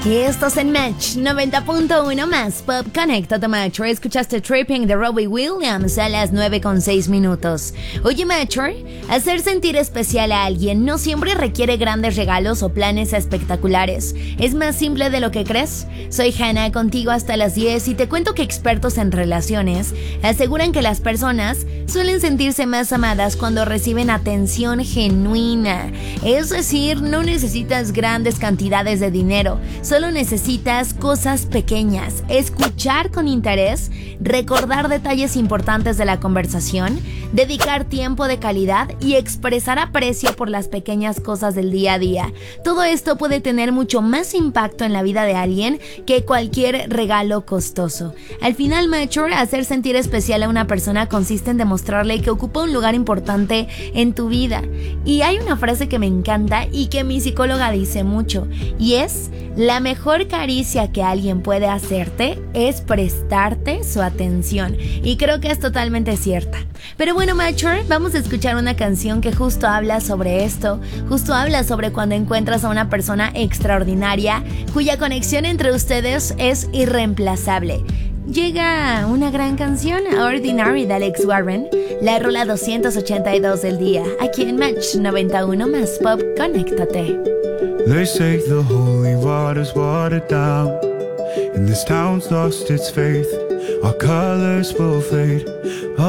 Y estás en Match 90.1 más Pop. Conecta tu Matcher. Escuchaste Tripping de Robbie Williams a las 9:06. Oye, Matcher, hacer sentir especial a alguien no siempre requiere grandes regalos o planes espectaculares. Es más simple de lo que crees. Soy Hannah, contigo hasta las 10 y te cuento que expertos en relaciones aseguran que las personas suelen sentirse más amadas cuando reciben atención genuina. Es decir, no necesitas grandes cantidades de dinero. Solo necesitas cosas pequeñas, escuchar con interés, recordar detalles importantes de la conversación, dedicar tiempo de calidad y expresar aprecio por las pequeñas cosas del día a día. Todo esto puede tener mucho más impacto en la vida de alguien que cualquier regalo costoso. Al final, Matcher, hacer sentir especial a una persona consiste en demostrarle que ocupa un lugar importante en tu vida. Y hay una frase que me encanta y que mi psicóloga dice mucho, y es: la mejor caricia que alguien puede hacerte es prestarte su atención. Y creo que es totalmente cierta. Pero bueno, Matcher, vamos a escuchar una canción que justo habla sobre esto. Justo habla sobre cuando encuentras a una persona extraordinaria cuya conexión entre ustedes es irreemplazable. Llega una gran canción, Ordinary, de Alex Warren, la rola 282 del día, aquí en Match 91 más Pop. Conéctate. They say the holy water's watered down, and this town's lost its faith. Our colors will fade.